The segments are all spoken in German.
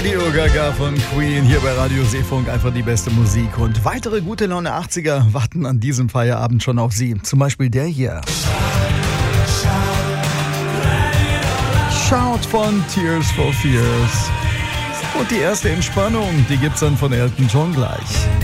Radio Gaga von Queen hier bei Radio Seefunk. Einfach die beste Musik. Und weitere gute Laune 80er warten an diesem Feierabend schon auf Sie. Zum Beispiel der hier. Shout von Tears for Fears. Und die erste Entspannung, die gibt's dann von Elton John gleich.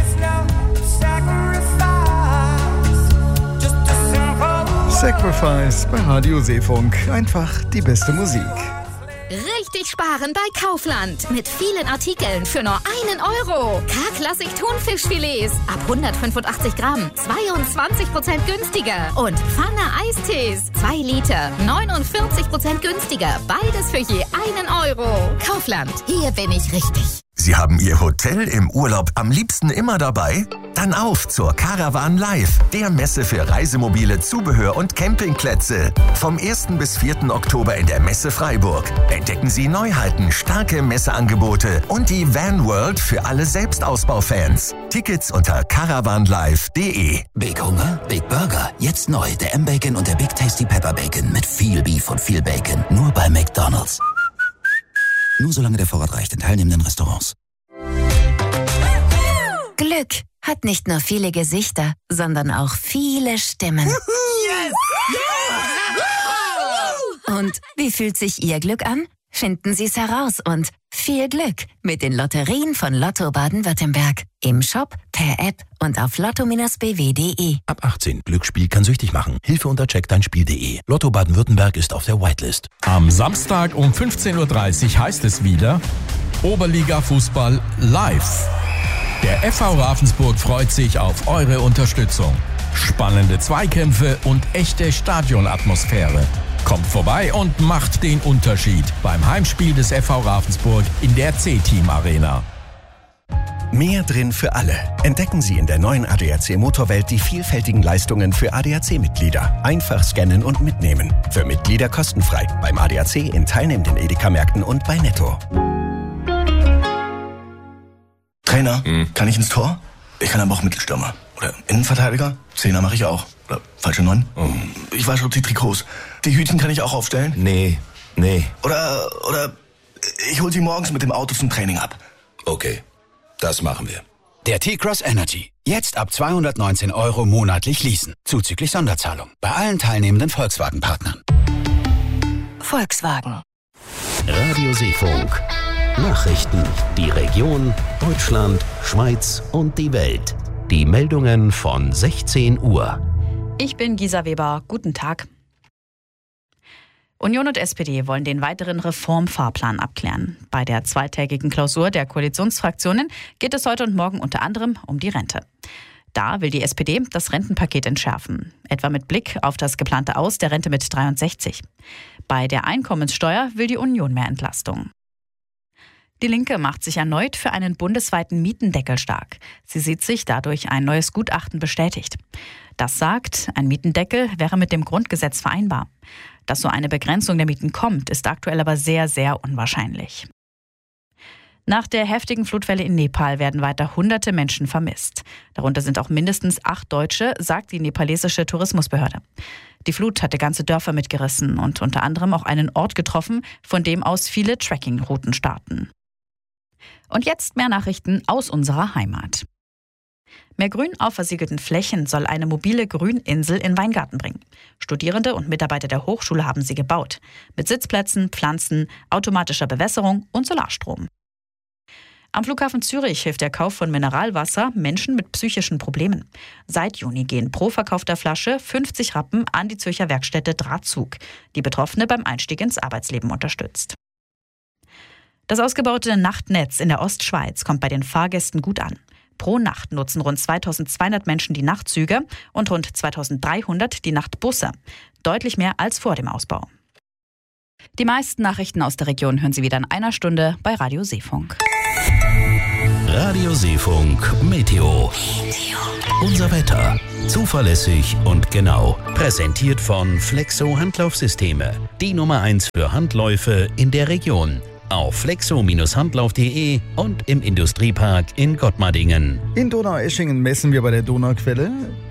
Sacrifice bei Radio Seefunk. Einfach die beste Musik. Richtig sparen bei Kaufland. Mit vielen Artikeln für nur 1 Euro. K-Klassik Thunfischfilets ab 185 Gramm. 22% günstiger. Und Pfanne Eistees. 2 Liter. 49% günstiger. Beides für je 1 Euro. Kaufland. Hier bin ich richtig. Sie haben Ihr Hotel im Urlaub am liebsten immer dabei? Dann auf zur Caravan Live, der Messe für Reisemobile, Zubehör und Campingplätze. Vom 1. bis 4. Oktober in der Messe Freiburg. Entdecken Sie Neuheiten, starke Messeangebote und die Van World für alle Selbstausbaufans. Tickets unter caravanlive.de. Big Hunger, Big Burger. Jetzt neu der M-Bacon und der Big Tasty Pepper Bacon mit viel Beef und viel Bacon. Nur bei McDonald's. Nur solange der Vorrat reicht in teilnehmenden Restaurants. Glück hat nicht nur viele Gesichter, sondern auch viele Stimmen. Yes! Yeah! Und wie fühlt sich Ihr Glück an? Finden Sie es heraus und viel Glück mit den Lotterien von Lotto Baden-Württemberg. Im Shop, per App und auf lotto-bw.de. Ab 18. Glücksspiel kann süchtig machen. Hilfe unter checkdeinspiel.de. Lotto Baden-Württemberg ist auf der Whitelist. Am Samstag um 15.30 Uhr heißt es wieder Oberliga-Fußball live. Der FV Ravensburg freut sich auf eure Unterstützung. Spannende Zweikämpfe und echte Stadionatmosphäre. Kommt vorbei und macht den Unterschied beim Heimspiel des FV Ravensburg in der C-Team Arena. Mehr drin für alle. Entdecken Sie in der neuen ADAC Motorwelt die vielfältigen Leistungen für ADAC-Mitglieder. Einfach scannen und mitnehmen. Für Mitglieder kostenfrei. Beim ADAC in teilnehmenden Edeka-Märkten und bei Netto. Trainer, kann ich ins Tor? Ich kann aber auch Mittelstürmer. Oder Innenverteidiger? Zehner mache ich auch. Oder falsche 9? Ich wasche die Trikots. Die Hütchen kann ich auch aufstellen? Nee. Oder ich hol sie morgens mit dem Auto zum Training ab. Okay, das machen wir. Der T-Cross Energy. Jetzt ab 219 € monatlich leasen. Zuzüglich Sonderzahlung. Bei allen teilnehmenden Volkswagen-Partnern. Volkswagen. Radio Seefunk. Nachrichten. Die Region, Deutschland, Schweiz und die Welt. Die Meldungen von 16 Uhr. Ich bin Gisa Weber. Guten Tag. Union und SPD wollen den weiteren Reformfahrplan abklären. Bei der zweitägigen Klausur der Koalitionsfraktionen geht es heute und morgen unter anderem um die Rente. Da will die SPD das Rentenpaket entschärfen, etwa mit Blick auf das geplante Aus der Rente mit 63. Bei der Einkommenssteuer will die Union mehr Entlastung. Die Linke macht sich erneut für einen bundesweiten Mietendeckel stark. Sie sieht sich dadurch ein neues Gutachten bestätigt. Das sagt, ein Mietendeckel wäre mit dem Grundgesetz vereinbar. Dass so eine Begrenzung der Mieten kommt, ist aktuell aber sehr, sehr unwahrscheinlich. Nach der heftigen Flutwelle in Nepal werden weiter hunderte Menschen vermisst. Darunter sind auch mindestens 8 Deutsche, sagt die nepalesische Tourismusbehörde. Die Flut hatte ganze Dörfer mitgerissen und unter anderem auch einen Ort getroffen, von dem aus viele Trekkingrouten starten. Und jetzt mehr Nachrichten aus unserer Heimat. Mehr Grün auf versiegelten Flächen soll eine mobile Grüninsel in Weingarten bringen. Studierende und Mitarbeiter der Hochschule haben sie gebaut. Mit Sitzplätzen, Pflanzen, automatischer Bewässerung und Solarstrom. Am Flughafen Zürich hilft der Kauf von Mineralwasser Menschen mit psychischen Problemen. Seit Juni gehen pro verkaufter Flasche 50 Rappen an die Zürcher Werkstätte Drahtzug, die Betroffene beim Einstieg ins Arbeitsleben unterstützt. Das ausgebaute Nachtnetz in der Ostschweiz kommt bei den Fahrgästen gut an. Pro Nacht nutzen rund 2200 Menschen die Nachtzüge und rund 2300 die Nachtbusse. Deutlich mehr als vor dem Ausbau. Die meisten Nachrichten aus der Region hören Sie wieder in einer Stunde bei Radio Seefunk. Radio Seefunk Meteo. Unser Wetter. Zuverlässig und genau. Präsentiert von Flexo Handlaufsysteme. Die Nummer 1 für Handläufe in der Region. Auf flexo-handlauf.de und im Industriepark in Gottmardingen. In Donaueschingen messen wir bei der Donauquelle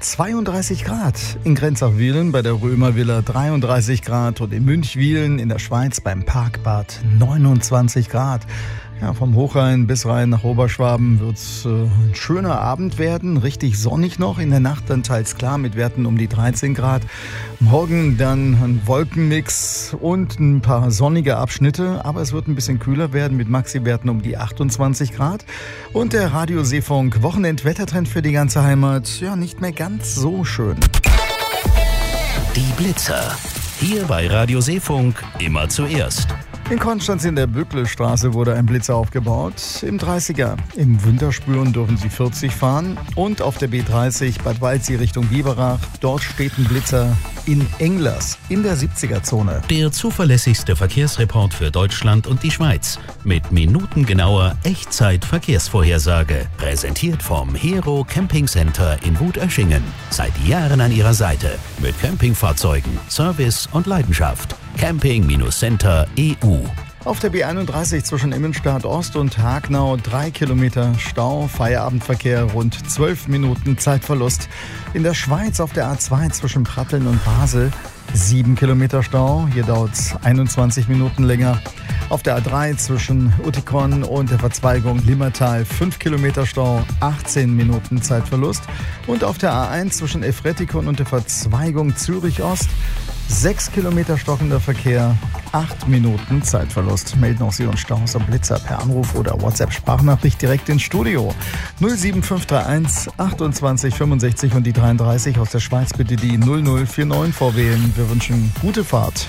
32 Grad. In Grenzach-Wielen bei der Römervilla 33 Grad und in Münchwilen in der Schweiz beim Parkbad 29 Grad. Ja, vom Hochrhein bis Rhein nach Oberschwaben wird es ein schöner Abend werden, richtig sonnig noch, in der Nacht dann teils klar mit Werten um die 13 Grad. Morgen dann ein Wolkenmix und ein paar sonnige Abschnitte, aber es wird ein bisschen kühler werden mit Maxi-Werten um die 28 Grad. Und der Radio Seefunk Wochenendwettertrend für die ganze Heimat, ja, nicht mehr ganz so schön. Die Blitzer. Hier bei Radio Seefunk immer zuerst. In Konstanz in der Bücklestraße wurde ein Blitzer aufgebaut. Im 30er. Im Winterspüren dürfen Sie 40 fahren. Und auf der B30 Bad Waldsee Richtung Biberach. Dort steht ein Blitzer in Englers in der 70er-Zone. Der zuverlässigste Verkehrsreport für Deutschland und die Schweiz. Mit minutengenauer Echtzeit-Verkehrsvorhersage. Präsentiert vom Hero Camping Center in Wut-Öschingen. Seit Jahren an Ihrer Seite. Mit Campingfahrzeugen, Service und Leidenschaft. Camping-Center EU. Auf der B31 zwischen Immenstadt Ost und Hagnau 3 Kilometer Stau, Feierabendverkehr, rund 12 Minuten Zeitverlust. In der Schweiz auf der A2 zwischen Pratteln und Basel 7 Kilometer Stau, hier dauert es 21 Minuten länger. Auf der A3 zwischen Utikon und der Verzweigung Limmertal 5 Kilometer Stau, 18 Minuten Zeitverlust. Und auf der A1 zwischen Efretikon und der Verzweigung Zürich Ost 6 Kilometer stockender Verkehr, 8 Minuten Zeitverlust. Melden auch Sie uns Staus am Blitzer per Anruf oder WhatsApp-Sprachnachricht direkt ins Studio. 07531 28 65 und die 33 aus der Schweiz bitte die 0049 vorwählen. Wir wünschen gute Fahrt.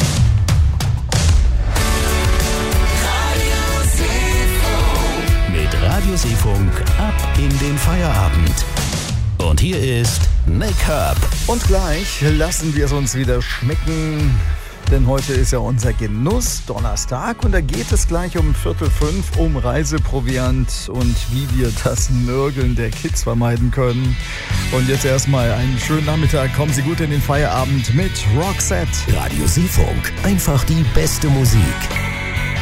Mit Radio Seefunk ab in den Feierabend. Und hier ist Nick Herb. Und gleich lassen wir es uns wieder schmecken, denn heute ist ja unser Genuss-Donnerstag und da geht es gleich um 4:45 um Reiseproviant und wie wir das Nörgeln der Kids vermeiden können. Und jetzt erstmal einen schönen Nachmittag. Kommen Sie gut in den Feierabend mit Roxette. Radio Seefunk, einfach die beste Musik.